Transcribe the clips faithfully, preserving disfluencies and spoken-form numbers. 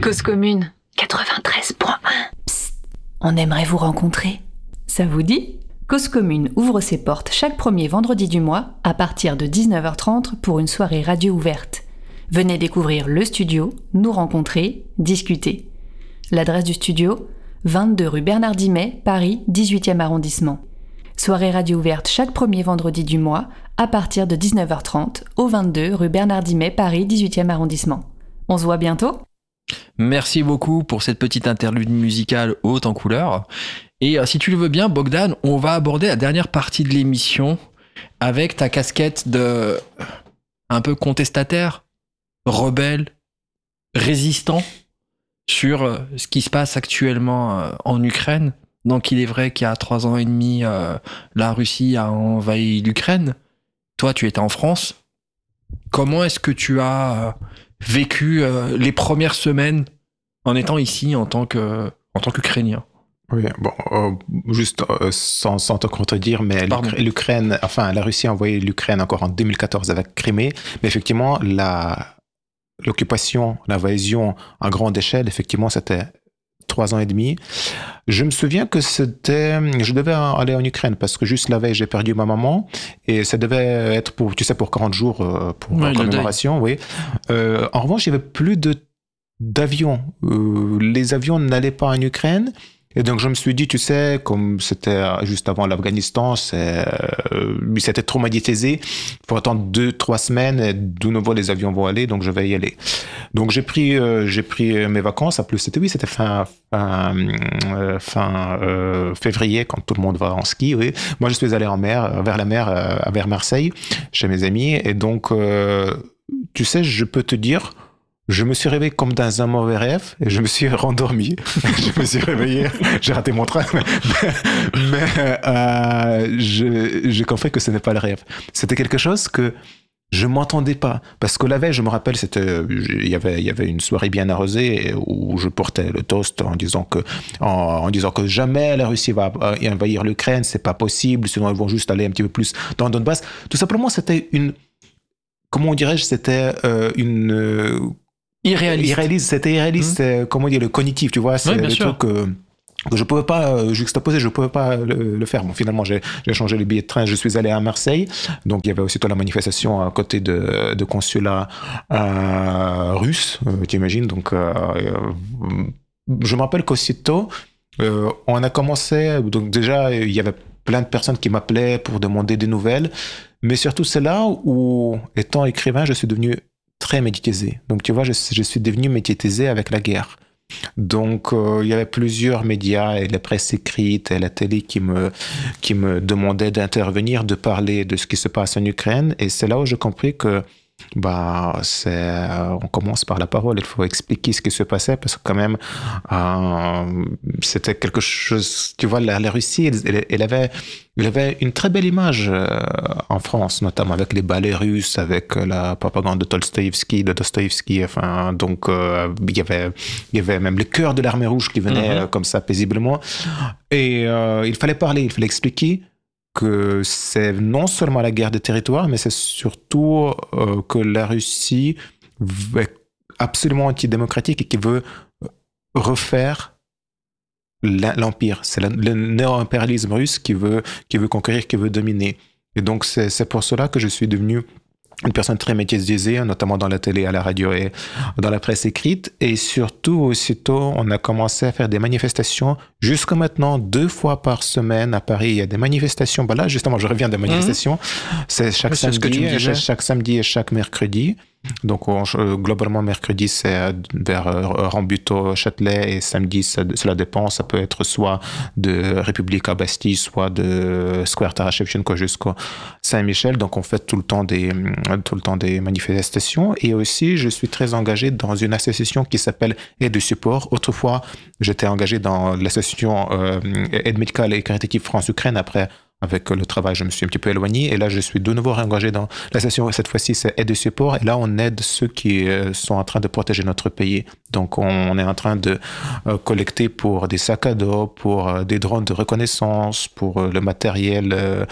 Cause commune, quatre-vingt-treize point un. Psst, on aimerait vous rencontrer. Ça vous dit ? Cause commune ouvre ses portes chaque premier vendredi du mois à partir de dix-neuf heures trente pour une soirée radio ouverte. Venez découvrir le studio, nous rencontrer, discuter. L'adresse du studio, vingt-deux rue Bernard Dimet, Paris, dix-huitième arrondissement. Soirée radio ouverte chaque premier vendredi du mois à partir de dix-neuf heures trente au vingt-deux rue Bernard Dimet, Paris, dix-huitième arrondissement. On se voit bientôt ? Merci beaucoup pour cette petite interlude musicale haute en couleur. Et euh, si tu le veux bien, Bogdan, on va aborder la dernière partie de l'émission avec ta casquette de un peu contestataire, rebelle, résistant sur euh, ce qui se passe actuellement euh, en Ukraine. Donc il est vrai qu'il y a trois ans et demi, euh, la Russie a envahi l'Ukraine. Toi, tu étais en France. Comment est-ce que tu as euh, vécu euh, les premières semaines en étant ici en tant que en tant qu'Ukrainien? Oui, bon, euh, juste euh, sans, sans te contredire, mais l'Ukra- l'Ukraine, enfin, la Russie a envoyé l'Ukraine encore en deux mille quatorze avec Crimée, mais effectivement, la, l'occupation, l'invasion à grande échelle, effectivement, c'était trois ans et demi. Je me souviens que c'était, je devais aller en Ukraine parce que juste la veille, j'ai perdu ma maman et ça devait être pour, tu sais, pour quarante jours, euh, pour ouais, la commémoration, oui. Euh, en revanche, il n'y avait plus de, d'avions. Euh, les avions n'allaient pas en Ukraine. Et donc, je me suis dit, tu sais, comme c'était juste avant l'Afghanistan, c'est, euh, c'était trop médiatisé. Il faut attendre deux, trois semaines et de nouveau les avions vont aller, donc je vais y aller. Donc, j'ai pris, euh, j'ai pris mes vacances. En plus, c'était, oui, c'était fin, fin, euh, fin euh, février, quand tout le monde va en ski, oui. Moi, je suis allé en mer, vers la mer, euh, vers Marseille, chez mes amis. Et donc, euh, tu sais, je peux te dire, je me suis réveillé comme dans un mauvais rêve et je me suis rendormi. Je me suis réveillé, j'ai raté mon train, mais, mais euh, je, j'ai compris que ce n'est pas le rêve. C'était quelque chose que je m'entendais pas. Parce que la veille, je me rappelle, c'était, il y avait, il y avait une soirée bien arrosée où je portais le toast en disant que, en, en disant que jamais la Russie va envahir l'Ukraine, c'est pas possible, sinon ils vont juste aller un petit peu plus dans le Donbass. Tout simplement, c'était une, comment dirais-je, c'était euh, une, euh, Irréaliste. Irréaliste, c'était irréaliste, mmh. Comment dire, le cognitif, tu vois, c'est oui, le sûr. truc que, que je pouvais pas juxtaposer, je pouvais pas le, le faire. Bon, finalement, j'ai, j'ai changé le billet de train, je suis allé à Marseille, donc il y avait aussitôt la manifestation à côté de, de consulat euh, russe, euh, tu imagines, donc euh, euh, je me rappelle qu'aussitôt, euh, on a commencé, donc déjà, il y avait plein de personnes qui m'appelaient pour demander des nouvelles, mais surtout c'est là où, étant écrivain, je suis devenu très médiatisé. Donc, tu vois, je, je suis devenu médiatisé avec la guerre. Donc, euh, il y avait plusieurs médias, et la presse écrite, et la télé qui me, qui me demandaient d'intervenir, de parler de ce qui se passe en Ukraine. Et c'est là où j'ai compris que bah, c'est, on commence par la parole. Il faut expliquer ce qui se passait parce que quand même, euh, c'était quelque chose... Tu vois, la, la Russie, elle, elle, avait, elle avait une très belle image euh, en France, notamment avec les ballets russes, avec la propagande de Tolstoïevski, de Dostoïevski. Enfin, donc, euh, il y avait, il y avait même les chœurs de l'armée rouge qui venaient mm-hmm. euh, comme ça paisiblement. Et euh, il fallait parler, il fallait expliquer que c'est non seulement la guerre des territoires, mais c'est surtout euh, que la Russie est absolument antidémocratique et qui veut refaire l'empire. C'est le néo-impérialisme russe qui veut, qui veut conquérir, qui veut dominer. Et donc, c'est, c'est pour cela que je suis devenu une personne très médiatisée, notamment dans la télé, à la radio et dans la presse écrite. Et surtout, aussitôt, on a commencé à faire des manifestations. Jusqu'à maintenant, deux fois par semaine à Paris, il y a des manifestations. Ben là, justement, je reviens des manifestations. Mmh. C'est chaque oui, samedi, c'est chaque, chaque samedi et chaque mercredi. Donc, on, globalement, mercredi, c'est vers Rambuteau, Châtelet, et samedi, ça, cela dépend. Ça peut être soit de République à Bastille, soit de Square Taras Shevchenko jusqu'au Saint-Michel. Donc, on fait tout le temps des, tout le temps des manifestations. Et aussi, je suis très engagé dans une association qui s'appelle Aide de support. Autrefois, j'étais engagé dans l'association euh, Aide médicale et caritative France-Ukraine après avec le travail, je me suis un petit peu éloigné. Et là, je suis de nouveau réengagé dans la session. Cette fois-ci, c'est aide et support. Et là, on aide ceux qui sont en train de protéger notre pays. Donc, on est en train de collecter pour des sacs à dos, pour des drones de reconnaissance, pour le matériel,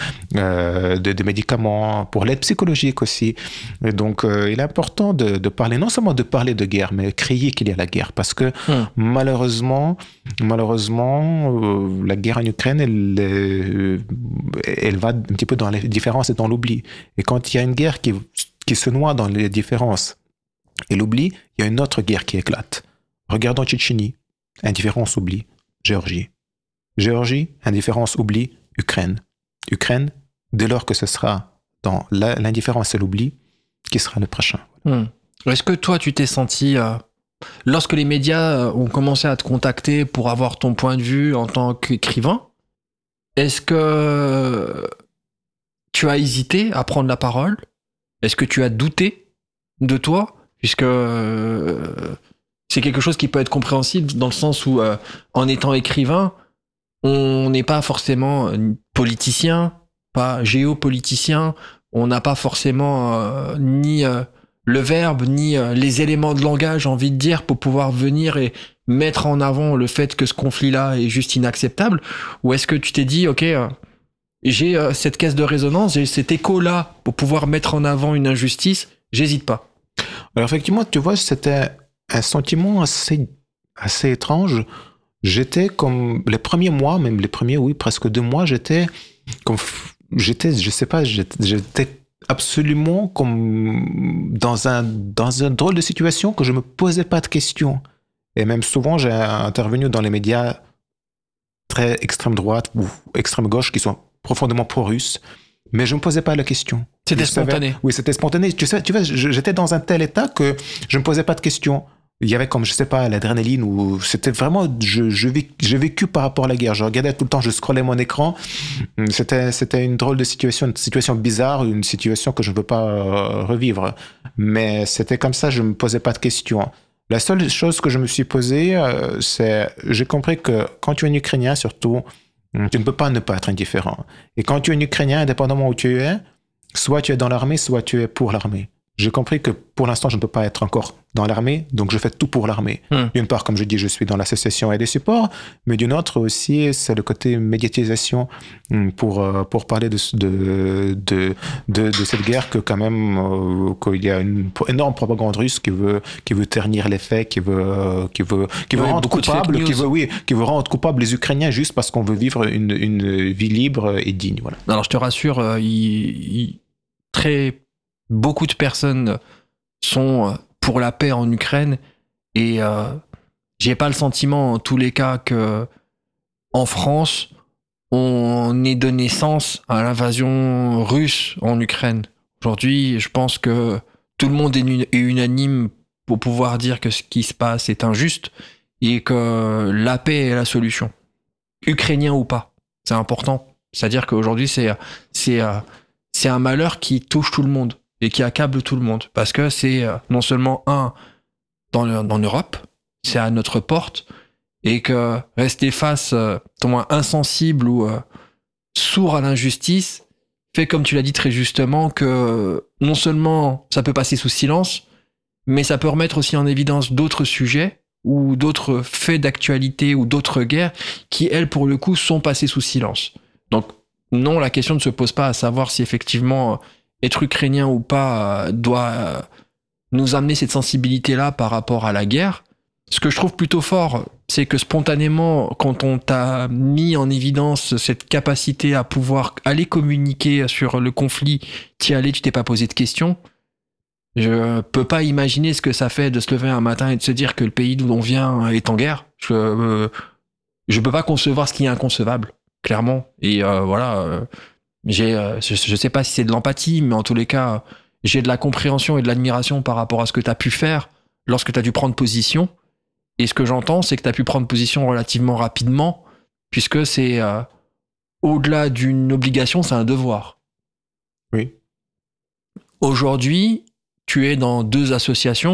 euh, des de médicaments, pour l'aide psychologique aussi. Et donc, euh, il est important de, de parler, non seulement de parler de guerre, mais crier qu'il y a la guerre. Parce que mmh. malheureusement, malheureusement euh, la guerre en Ukraine, elle, euh, elle va un petit peu dans les différences et dans l'oubli. Et quand il y a une guerre qui, qui se noie dans les différences et l'oubli, il y a une autre guerre qui éclate. Regardons Tchétchénie, indifférence, oubli. Géorgie. Géorgie, indifférence, oubli. Ukraine. Ukraine, dès lors que ce sera dans l'indifférence et l'oubli, qui sera le prochain. Mmh. Est-ce que toi, tu t'es senti, euh, lorsque les médias ont commencé à te contacter pour avoir ton point de vue en tant qu'écrivain, est-ce que tu as hésité à prendre la parole? Est-ce que tu as douté de toi? Puisque euh, c'est quelque chose qui peut être compréhensible dans le sens où, euh, en étant écrivain, on n'est pas forcément politicien, pas géopoliticien, on n'a pas forcément euh, ni euh, le verbe, ni euh, les éléments de langage, j'ai envie de dire, pour pouvoir venir et mettre en avant le fait que ce conflit-là est juste inacceptable. Ou est-ce que tu t'es dit, ok, euh, j'ai euh, cette caisse de résonance, j'ai cet écho-là pour pouvoir mettre en avant une injustice, j'hésite pas. Alors effectivement, tu vois, c'était un sentiment assez, assez étrange. J'étais comme les premiers mois, même les premiers, oui, presque deux mois, j'étais comme, j'étais, je sais pas, j'étais, j'étais absolument comme dans un, dans un drôle de situation que je me posais pas de questions. Et même souvent, j'ai intervenu dans les médias très extrême droite ou extrême gauche qui sont profondément pro-russes, mais je me posais pas la question. C'était je spontané. Savais, oui, c'était spontané. Tu sais, tu vois, j'étais dans un tel état que je me posais pas de questions. Il y avait comme, je sais pas, l'adrénaline, ou c'était vraiment, je, je vé, j'ai vécu par rapport à la guerre. Je regardais tout le temps, je scrollais mon écran. C'était, c'était une drôle de situation, une situation bizarre, une situation que je ne veux pas euh, revivre. Mais c'était comme ça, je me posais pas de questions. La seule chose que je me suis posée, euh, c'est, j'ai compris que quand tu es un Ukrainien, surtout, tu ne peux pas ne pas être indifférent. Et quand tu es un Ukrainien, indépendamment où tu es, soit tu es dans l'armée, soit tu es pour l'armée. J'ai compris que pour l'instant, je ne peux pas être encore dans l'armée, donc je fais tout pour l'armée. Mmh. D'une part, comme je dis, je suis dans l'association et des supports, mais d'une autre aussi, c'est le côté médiatisation pour, pour parler de, de, de, de, de cette guerre, que quand même, euh, qu'il y a une énorme propagande russe qui veut, qui veut ternir les faits, qui veut, qui veut, qui veut ouais, rendre coupables, qui veut, oui, qui veut rendre coupables les Ukrainiens juste parce qu'on veut vivre une, une vie libre et digne. Voilà. Alors, je te rassure, euh, il, il, très beaucoup de personnes sont pour la paix en Ukraine et euh, j'ai pas le sentiment en tous les cas que en France on ait donné naissance à l'invasion russe en Ukraine. Aujourd'hui, je pense que tout le monde est unanime pour pouvoir dire que ce qui se passe est injuste et que la paix est la solution. Ukrainien ou pas, c'est important. C'est-à-dire qu'aujourd'hui, c'est, c'est, c'est un malheur qui touche tout le monde et qui accable tout le monde. Parce que c'est non seulement un, dans, le, dans l'Europe, c'est à notre porte, et que rester face, euh, au moins insensible ou euh, sourd à l'injustice, fait, comme tu l'as dit très justement, que non seulement ça peut passer sous silence, mais ça peut remettre aussi en évidence d'autres sujets ou d'autres faits d'actualité ou d'autres guerres qui, elles, pour le coup, sont passées sous silence. Donc, non, la question ne se pose pas à savoir si effectivement être ukrainien ou pas doit nous amener cette sensibilité-là par rapport à la guerre. Ce que je trouve plutôt fort, c'est que spontanément, quand on t'a mis en évidence cette capacité à pouvoir aller communiquer sur le conflit, t'y allais, tu t'es pas posé de questions. Je peux pas imaginer ce que ça fait de se lever un matin et de se dire que le pays d'où on vient est en guerre. Je, euh, je peux pas concevoir ce qui est inconcevable, clairement. Et euh, voilà, euh, j'ai, euh, je, je sais pas si c'est de l'empathie, mais en tous les cas, j'ai de la compréhension et de l'admiration par rapport à ce que t'as pu faire lorsque t'as dû prendre position. Et ce que j'entends, c'est que t'as pu prendre position relativement rapidement, puisque c'est euh, au-delà d'une obligation, c'est un devoir. Oui. Aujourd'hui, tu es dans deux associations.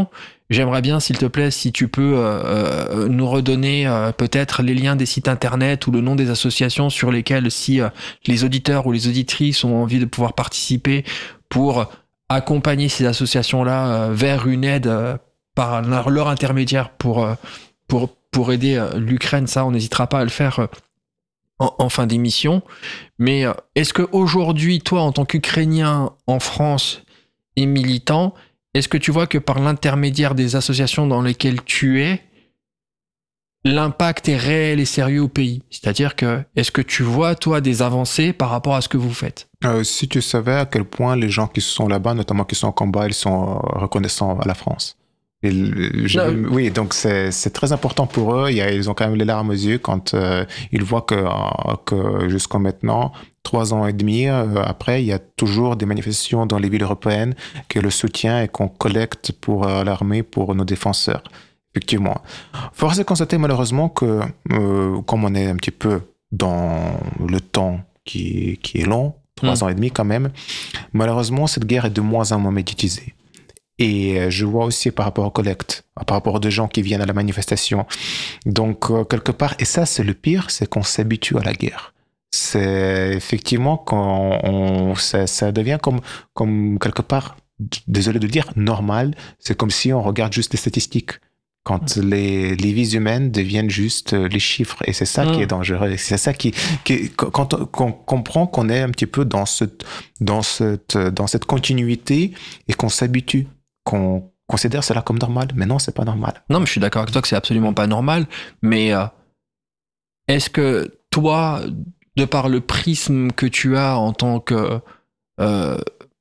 j'aimerais bien, s'il te plaît, si tu peux euh, nous redonner euh, peut-être les liens des sites internet ou le nom des associations sur lesquelles, si euh, les auditeurs ou les auditrices ont envie de pouvoir participer pour accompagner ces associations-là euh, vers une aide euh, par leur, leur intermédiaire pour, euh, pour, pour aider euh, l'Ukraine, ça, on n'hésitera pas à le faire euh, en, en fin d'émission. Mais euh, est-ce qu'aujourd'hui, toi, en tant qu'Ukrainien en France et militant, est-ce que tu vois que par l'intermédiaire des associations dans lesquelles tu es, l'impact est réel et sérieux au pays? C'est-à-dire que, est-ce que tu vois, toi, des avancées par rapport à ce que vous faites? Euh, si tu savais à quel point les gens qui sont là-bas, notamment qui sont en combat, ils sont reconnaissants à la France. Et je, oui, donc c'est, c'est très important pour eux. Il y a, ils ont quand même les larmes aux yeux quand euh, ils voient que, que jusqu'à maintenant, trois ans et demi euh, après, il y a toujours des manifestations dans les villes européennes, que le soutien et qu'on collecte pour euh, l'armée, pour nos défenseurs. Effectivement. Force est de constater malheureusement que, euh, comme on est un petit peu dans le temps qui, qui est long, trois mmh. ans et demi quand même, malheureusement, cette guerre est de moins en moins médiatisée. Et je vois aussi par rapport aux collectes, par rapport aux gens qui viennent à la manifestation. Donc, euh, quelque part, et ça, c'est le pire, c'est qu'on s'habitue à la guerre. C'est effectivement quand on, ça, ça devient comme, comme quelque part, désolé de dire, normal. C'est comme si on regarde juste les statistiques. Quand les, les vies humaines deviennent juste les chiffres. Et c'est ça mmh. qui est dangereux. C'est ça qui, qui quand on, qu'on comprend qu'on est un petit peu dans cette, dans cette, dans cette continuité et qu'on s'habitue, qu'on considère cela comme normal. Mais non, c'est pas normal. Non, mais je suis d'accord avec toi que c'est absolument pas normal. Mais euh, est-ce que toi, de par le prisme que tu as en tant que... Euh,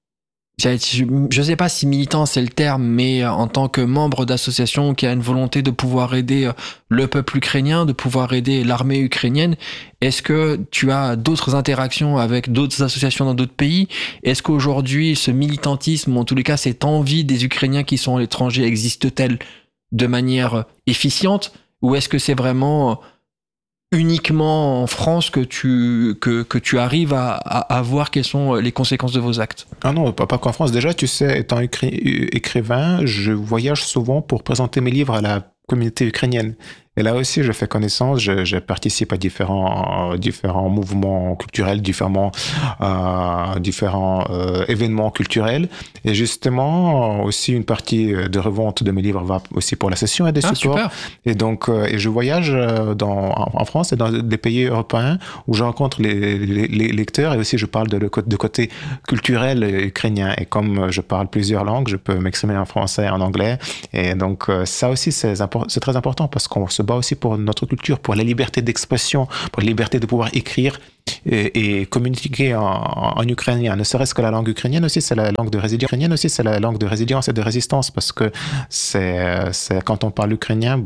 je ne sais pas si militant c'est le terme, mais en tant que membre d'association qui a une volonté de pouvoir aider le peuple ukrainien, de pouvoir aider l'armée ukrainienne, est-ce que tu as d'autres interactions avec d'autres associations dans d'autres pays? Est-ce qu'aujourd'hui ce militantisme, ou en tous les cas cette envie des Ukrainiens qui sont à l'étranger, existe-t-elle de manière efficiente? Ou est-ce que c'est vraiment uniquement en France que tu, que, que tu arrives à, à, à voir quelles sont les conséquences de vos actes? Ah non, pas, pas qu'en France. Déjà, tu sais, étant écri- écrivain, je voyage souvent pour présenter mes livres à la communauté ukrainienne. Et là aussi, je fais connaissance, je, je participe à différents, euh, différents mouvements culturels, différents, euh, différents euh, événements culturels. Et justement, aussi une partie de revente de mes livres va aussi pour la session et des ah, supports. Super. Et donc, euh, et je voyage dans, en France et dans des pays européens où je rencontre les, les, les lecteurs et aussi je parle de, de côté culturel ukrainien. Et comme je parle plusieurs langues, je peux m'exprimer en français et en anglais. Et donc, ça aussi, c'est, c'est très important parce qu'on se bat aussi pour notre culture, pour la liberté d'expression, pour la liberté de pouvoir écrire et, et communiquer en, en, en ukrainien. Ne serait-ce que la langue ukrainienne aussi, c'est la langue de résilience. Ukrainienne aussi, c'est la langue de résilience et de résistance parce que c'est, c'est quand on parle ukrainien,